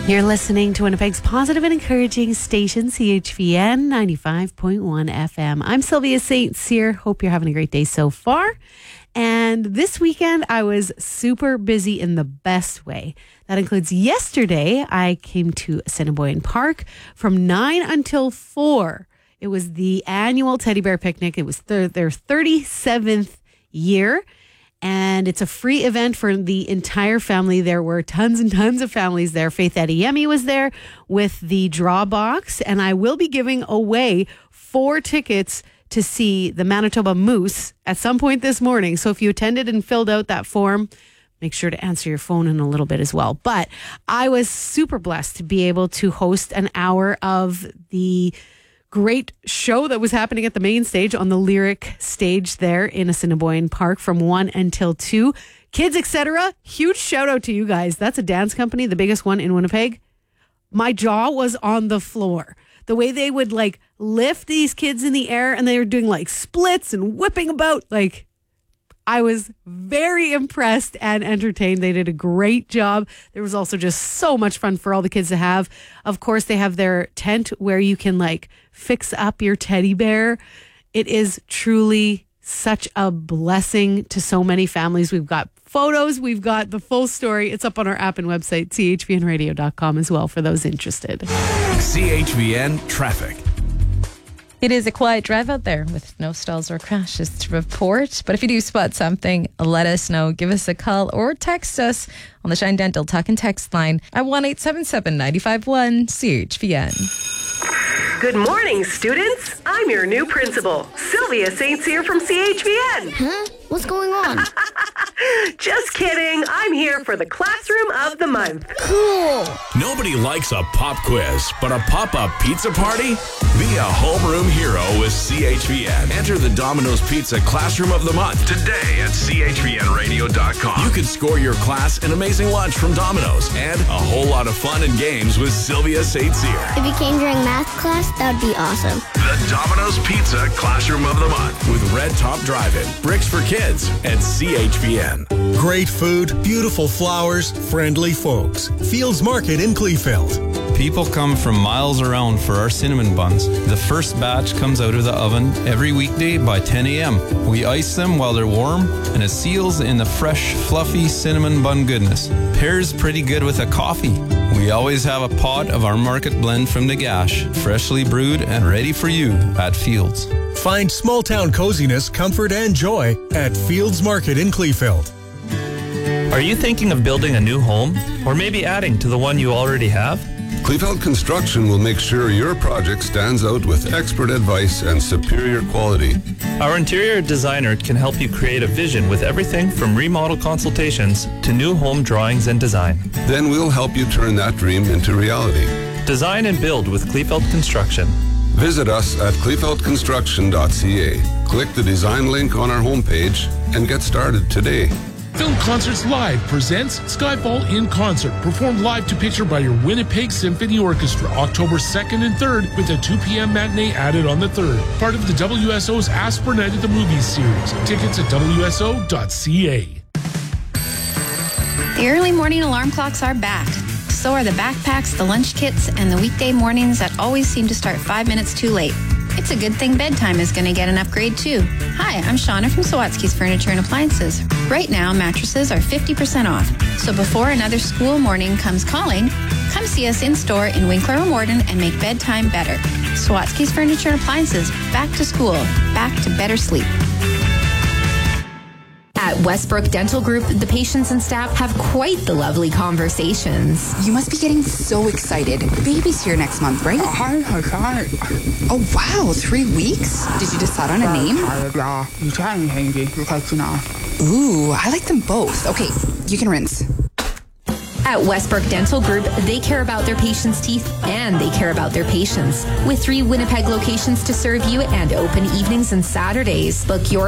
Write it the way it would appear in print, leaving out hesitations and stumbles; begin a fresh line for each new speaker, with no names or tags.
You're listening to Winnipeg's positive and encouraging station, CHVN 95.1 FM. I'm Sylvia St. Cyr. Hope you're having a great day so far. And this weekend, I was super busy in the best way. That includes yesterday, I came to Assiniboine Park from 9 until 4. It was the annual Teddy Bear Picnic. It was their 37th year. And it's a free event for the entire family. There were tons and tons of families there. Faith Adeyemi was there with the draw box. And I will be giving away 4 tickets to see the Manitoba Moose at some point this morning. So if you attended and filled out that form, make sure to answer your phone in a little bit as well. But I was super blessed to be able to host an hour of the great show that was happening at the main stage on the Lyric stage there in Assiniboine Park from 1 until 2. Kids, etc. Huge shout out to you guys. That's a dance company, the biggest one in Winnipeg. My jaw was on the floor. The way they would lift these kids in the air and they were doing splits and whipping about. I was very impressed and entertained. They did a great job. There was also just so much fun for all the kids to have. Of course, they have their tent where you can fix up your teddy bear. It is truly such a blessing to so many families. We've got photos. We've got the full story. It's up on our app and website, chvnradio.com as well for those interested.
CHVN Traffic.
It is a quiet drive out there with no stalls or crashes to report. But if you do spot something, let us know. Give us a call or text us on the Shine Dental Talk and Text line at 1-877-951 CHVN.
Good morning, students. I'm your new principal, Sylvia St. Cyr from CHVN.
Huh? What's going on?
Just kidding. I'm here for the Classroom of the Month.
Cool.
Nobody likes a pop quiz, but a pop-up pizza party? Be a homeroom hero with CHVN. Enter the Domino's Pizza Classroom of the Month today at chvnradio.com. You could score your class an amazing lunch from Domino's and a whole lot of fun and games with Sylvia St. Cyr.
If you came during math class, that would be awesome.
The Domino's Pizza Classroom of the Month with Red Top Drive-In, Bricks for Kids, and CHVN.
Great food, beautiful flowers, friendly folks. Fields Market in Kleefeld.
People come from miles around for our cinnamon buns. The first batch comes out of the oven every weekday by 10 a.m. We ice them while they're warm, and it seals in the fresh, fluffy cinnamon bun goodness. Pairs pretty good with a coffee. We always have a pot of our market blend from Nagash, freshly brewed and ready for you at Fields.
Find small town coziness, comfort, and joy at Fields Market in Kleefeld.
Are you thinking of building a new home or maybe adding to the one you already have?
Kleefeld Construction will make sure your project stands out with expert advice and superior quality.
Our interior designer can help you create a vision with everything from remodel consultations to new home drawings and design.
Then we'll help you turn that dream into reality. Design and build with Kleefeld Construction. Visit us at kleefeldconstruction.ca. Click the design link on our homepage and get started today.
Film Concerts Live presents Skyfall in Concert, performed live to picture by your Winnipeg Symphony Orchestra, October 2nd and 3rd, with a 2 p.m. matinee added on the 3rd. Part of the WSO's Ask for Night at the Movies series. Tickets at wso.ca.
The early morning alarm clocks are back. So are the backpacks, the lunch kits, and the weekday mornings that always seem to start 5 minutes too late. It's a good thing bedtime is going to get an upgrade too. Hi, I'm Shauna from Sawatsky's Furniture and Appliances. Right now, mattresses are 50% off. So before another school morning comes calling, come see us in-store in Winkler and Warden and make bedtime better. Sawatsky's Furniture and Appliances. Back to school. Back to better sleep.
At Westbrook Dental Group, the patients and staff have quite the lovely conversations.
You must be getting so excited. Baby's here next month, right? Oh, wow, 3 weeks? Did you decide on a name? Ooh, I like them both. Okay, you can rinse.
At Westbrook Dental Group, they care about their patients' teeth and they care about their patients. With 3 Winnipeg locations to serve you and open evenings and Saturdays. Book your